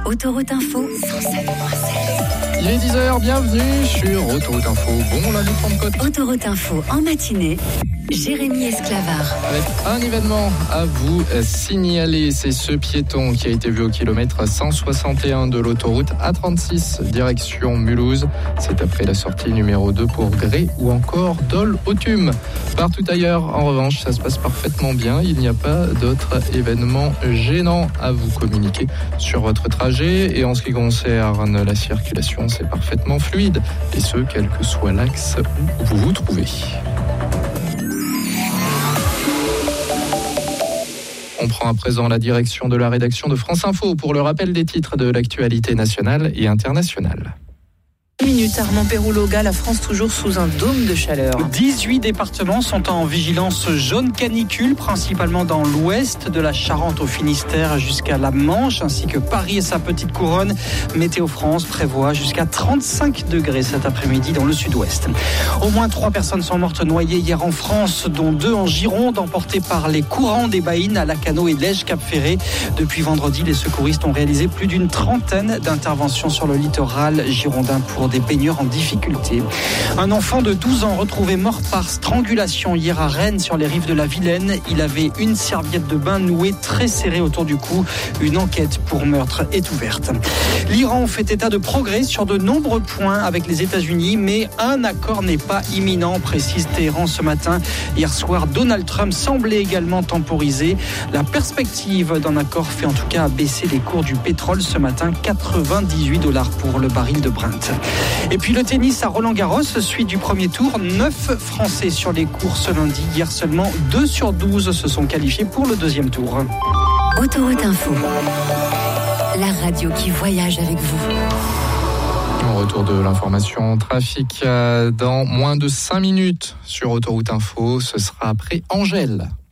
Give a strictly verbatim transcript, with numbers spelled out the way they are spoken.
Autoroute Info, cent sept point sept. Il est dix heures, bienvenue sur Autoroute Info. Bon lundi de Pentecôte. Autoroute Info en matinée, Jérémy Esclavard. Avec un événement à vous signaler, c'est ce piéton qui a été vu au kilomètre cent soixante et un de l'autoroute A trente-six, direction Mulhouse. C'est après la sortie numéro deux pour Gré ou encore Dole-Autun. Partout ailleurs, en revanche, ça se passe parfaitement bien. Il n'y a pas d'autres événements gênants à vous communiquer sur votre trajet. Et en ce qui concerne la circulation, c'est parfaitement fluide. Et ce, quel que soit l'axe où vous vous trouvez. On prend à présent la direction de la rédaction de France Info pour le rappel des titres de l'actualité nationale et internationale. Minute, Armand Péroulloga, la France toujours sous un dôme de chaleur. dix-huit départements sont en vigilance jaune canicule, principalement dans l'ouest, de la Charente au Finistère jusqu'à la Manche, ainsi que Paris et sa petite couronne. Météo France prévoit jusqu'à trente-cinq degrés cet après-midi dans le sud-ouest. Au moins trois personnes sont mortes noyées hier en France, dont deux en Gironde, emportées par les courants des Baïnes à Lacanau et Lège-Cap-Ferré. Depuis vendredi, les secouristes ont réalisé plus d'une trentaine d'interventions sur le littoral girondin pour des baigneurs en difficulté. Un enfant de douze ans retrouvé mort par strangulation hier à Rennes sur les rives de la Vilaine. Il avait une serviette de bain nouée très serrée autour du cou. Une enquête pour meurtre est ouverte. L'Iran fait état de progrès sur de nombreux points avec les États-Unis, mais un accord n'est pas imminent, précise Téhéran ce matin. Hier soir, Donald Trump semblait également temporiser. La perspective d'un accord fait en tout cas baisser les cours du pétrole ce matin, quatre-vingt-dix-huit dollars pour le baril de Brent. Et puis le tennis à Roland-Garros, suite du premier tour. neuf Français sur les courses lundi. Hier seulement deux sur douze se sont qualifiés pour le deuxième tour. Autoroute Info, la radio qui voyage avec vous. Au retour de l'information trafic dans moins de cinq minutes sur Autoroute Info. Ce sera après Angèle.